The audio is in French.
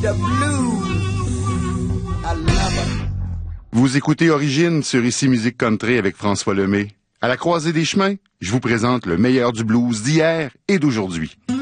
the blues. I love it. Vous écoutez Origine sur Ici Musique Country avec François Lemay. À la croisée des chemins, je vous présente le meilleur du blues d'hier et d'aujourd'hui.